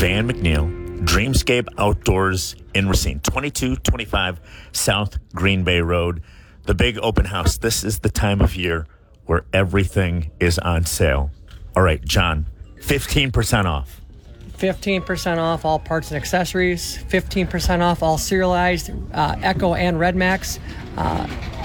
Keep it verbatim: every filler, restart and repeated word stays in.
Van McNeil, Dreamscape Outdoors in Racine, twenty-two twenty-five South Green Bay Road. The big open house. This is the time of year where everything is on sale. All right, John, fifteen percent off. fifteen percent off all parts and accessories, fifteen percent off all serialized uh, Echo and Red Max. Uh,